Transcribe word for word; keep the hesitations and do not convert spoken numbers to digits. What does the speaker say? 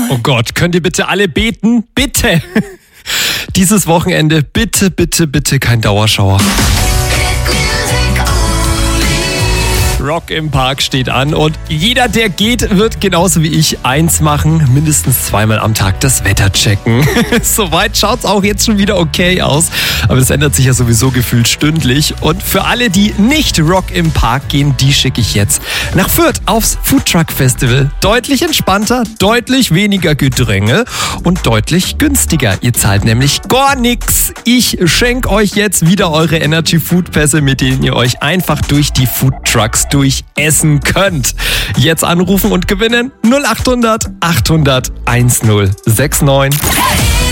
Oh Gott, könnt ihr bitte alle beten? Bitte! Dieses Wochenende bitte, bitte, bitte kein Dauerschauer. Rock im Park steht an und jeder, der geht, wird genauso wie ich eins machen, mindestens zweimal am Tag das Wetter checken. Soweit schaut's auch jetzt schon wieder okay aus, aber das ändert sich ja sowieso gefühlt stündlich. Und für alle, die nicht Rock im Park gehen, die schicke ich jetzt nach Fürth aufs Foodtruck Festival. Deutlich entspannter, deutlich weniger Gedränge und deutlich günstiger. Ihr zahlt nämlich gar nichts. Ich schenke euch jetzt wieder eure Energy Food Pässe, mit denen ihr euch einfach durch die Foodtrucks durchessen könnt. Jetzt anrufen und gewinnen null acht hundert achthundert dreißig sechsundneunzig. Hey!